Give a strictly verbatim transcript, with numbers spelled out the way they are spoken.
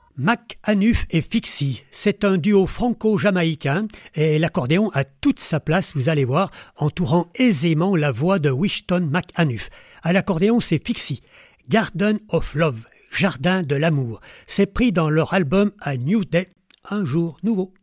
McAnuff et Fixie, c'est un duo franco-jamaïcain et l'accordéon a toute sa place, vous allez voir, entourant aisément la voix de Wishton McAnuff. À l'accordéon, c'est Fixie, Garden of Love, Jardin de l'amour. C'est pris dans leur album A New Day, Un jour nouveau.